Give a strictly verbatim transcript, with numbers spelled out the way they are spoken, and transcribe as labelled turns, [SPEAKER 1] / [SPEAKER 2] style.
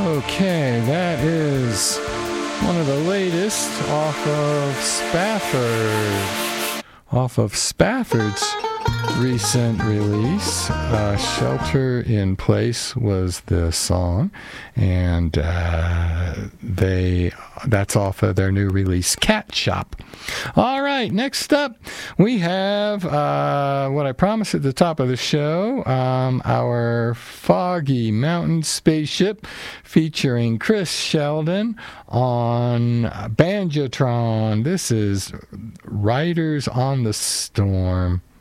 [SPEAKER 1] Okay, that is one of the latest off of Spafford. Off of Spafford's recent release. Uh, Shelter in Place was the song, and uh, they that's off of their new release, Cat Shop. All right, next up, we have uh, what I promised at the top of the show, um, our Foggy Mountain Spaceship featuring Chris Sheldon on Banjotron. This is Riders on the Storm.